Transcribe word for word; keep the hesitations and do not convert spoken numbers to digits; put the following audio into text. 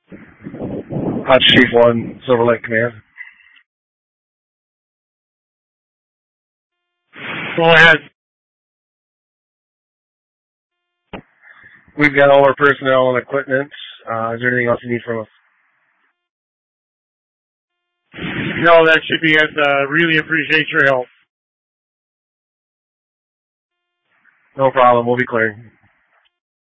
Hot Chief one, Silver Lake Command. Go ahead. We've got all our personnel and equipment. Uh, is there anything else you need from us? No, that should be it. Uh, really appreciate your help. No problem. We'll be clearing.